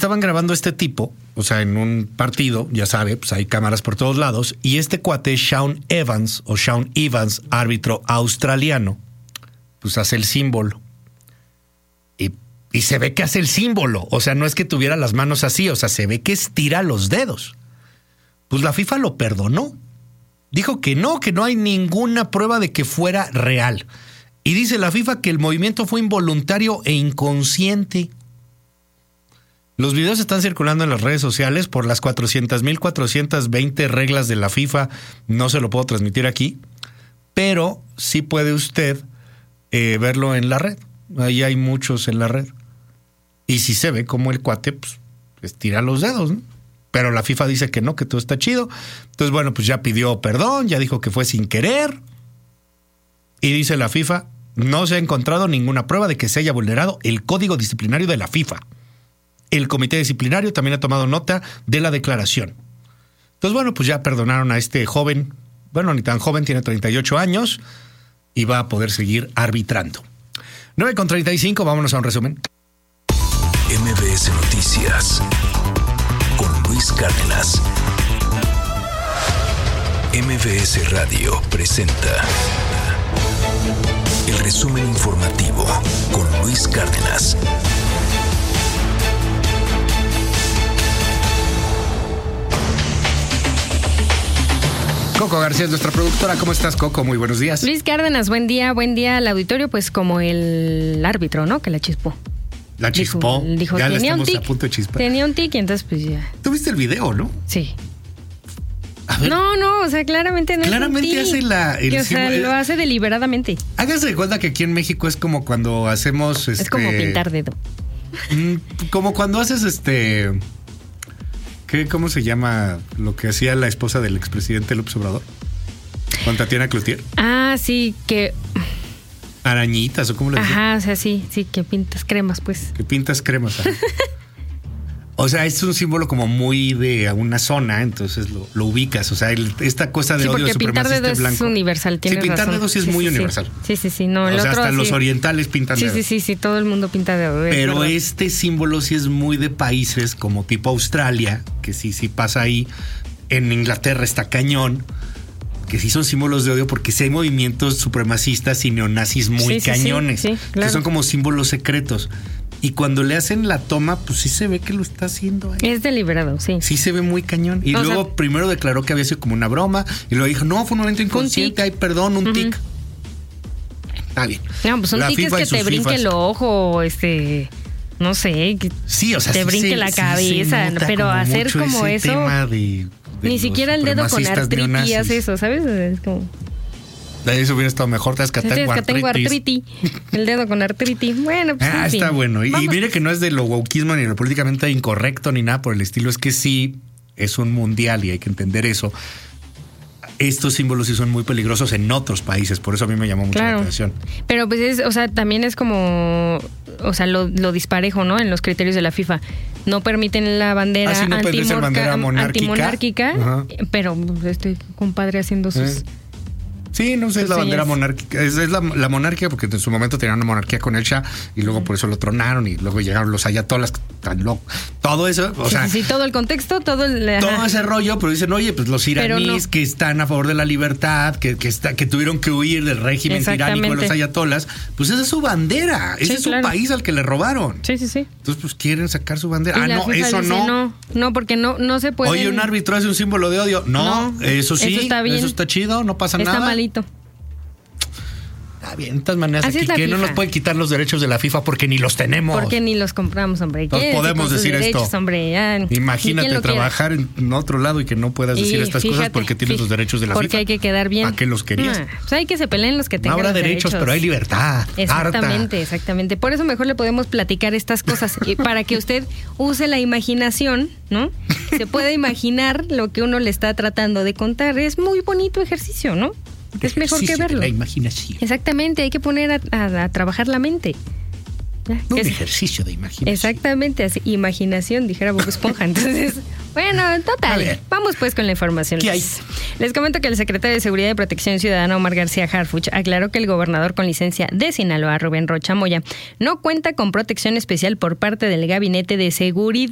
estaban grabando a este tipo, o sea, en un partido, ya sabe, pues hay cámaras por todos lados, y este cuate, Sean Evans, árbitro australiano, pues hace el símbolo. Y se ve que hace el símbolo, o sea, no es que tuviera las manos así, o sea, se ve que estira los dedos. Pues la FIFA lo perdonó. Dijo que no hay ninguna prueba de que fuera real. Y dice la FIFA que el movimiento fue involuntario e inconsciente. Los videos están circulando en las redes sociales por las 400,420 reglas de la FIFA. No se lo puedo transmitir aquí, pero sí puede usted verlo en la red. Ahí hay muchos en la red. Y sí se ve como el cuate pues estira los dedos, ¿no? Pero la FIFA dice que no, que todo está chido. Entonces, bueno, pues ya pidió perdón, ya dijo que fue sin querer. Y dice la FIFA, no se ha encontrado ninguna prueba de que se haya vulnerado el código disciplinario de la FIFA. El comité disciplinario también ha tomado nota de la declaración. Entonces, bueno, pues ya perdonaron a este joven. Bueno, ni tan joven, tiene 38 años y va a poder seguir arbitrando. 9:35, vámonos a un resumen. MBS Noticias con Luis Cárdenas. MBS Radio presenta el resumen informativo con Luis Cárdenas. Coco García es nuestra productora. ¿Cómo estás, Coco? Muy buenos días. Luis Cárdenas, buen día al auditorio, pues como el árbitro, ¿no? Que la chispó. La chispó. Dijo ya tenía estamos un tic, a punto de chispar. Tenía un tic y entonces pues ya. ¿Tuviste el video, no? Sí. A ver. No, o sea, claramente no claramente es un tic. hace el o sea, lo hace deliberadamente. Hágase de cuenta que aquí en México es como cuando hacemos Es como pintar dedo. Como cuando haces ¿cómo se llama lo que hacía la esposa del expresidente López Obrador? Con Tatiana Cloutier. Ah, sí, que arañitas o cómo le dicen. Ajá, o sea, sí, que pintas cremas, pues. Que pintas cremas. O sea, es un símbolo como muy de una zona, entonces lo ubicas. O sea, esta cosa de odio supremacista pintar dedos blanco. Es universal, tienes sí, pintar razón. dedos sí es muy universal. Sí. No, el o sea, otro, hasta sí. los orientales pintan dedos. Sí, todo el mundo pinta dedos. Pero este símbolo sí es muy de países como tipo Australia, que sí pasa ahí. En Inglaterra está cañón. Que sí son símbolos de odio porque sí hay movimientos supremacistas y neonazis muy cañones. Sí, claro. Que son como símbolos secretos. Y cuando le hacen la toma, pues sí se ve que lo está haciendo ahí. Es deliberado, sí. Sí se ve muy cañón. Y luego primero declaró que había sido como una broma. Y luego dijo, no, fue un momento inconsciente. Ay, perdón, un tic. Está bien. No, pues un tic es que te brinque el ojo, no sé. Que sí, o sea, te brinque la cabeza. Pero como hacer como eso. Tema de ni siquiera el dedo con artritis hace eso, ¿sabes? Es como. Eso hubiera estado mejor, te has que tengo artritis. El dedo con artritis. Bueno, pues. Está bueno. Y mire que no es de lo wokismo ni de lo políticamente incorrecto ni nada por el estilo. Es que sí es un mundial y hay que entender eso. Estos símbolos sí son muy peligrosos en otros países, por eso a mí me llamó mucho la atención. Pero pues también es como, lo disparejo, ¿no? En los criterios de la FIFA. No permiten la bandera antimonárquica, pero este compadre haciendo sus... Sí, no sé, es la bandera monárquica. Es la monarquía porque en su momento tenían una monarquía con el Shah y luego por eso lo tronaron y luego llegaron los ayatolas tan locos. Todo eso, o sea... Sí, todo el contexto, todo ese rollo, pero dicen, oye, pues los iraníes que están a favor de la libertad, que tuvieron que huir del régimen tiránico de los ayatolas, pues esa es su bandera. Ese es su país al que le robaron. Sí. Entonces, pues quieren sacar su bandera. No, eso no. No, porque no se puede. Oye, un árbitro hace un símbolo de odio. No, eso sí, eso está bien. Eso está chido, no pasa nada. Está malito. Está bien, de todas maneras, así aquí que no nos pueden quitar los derechos de la FIFA porque ni los tenemos. Porque ni los compramos, hombre. No podemos decir derechos, esto. Hombre, imagínate trabajar en otro lado y que no puedas decir estas cosas porque tienes los derechos de la FIFA. Porque hay que quedar bien. ¿A qué los querías? Pues hay que se peleen los que tengan no habrá derechos, pero hay libertad. Exactamente. Por eso mejor le podemos platicar estas cosas para que usted use la imaginación, ¿no? Se puede imaginar lo que uno le está tratando de contar. Es muy bonito ejercicio, ¿no? Es mejor que verlo. La imaginación. Exactamente, hay que poner a trabajar la mente. Un ejercicio de imaginación. Exactamente, así, imaginación, dijera Bob Esponja. Entonces, bueno, total. Vamos pues con la información. ¿Qué hay? Les comento que el secretario de Seguridad y Protección Ciudadana, Omar García Harfuch, aclaró que el gobernador con licencia de Sinaloa, Rubén Rocha Moya, no cuenta con protección especial por parte del Gabinete de Seguridad.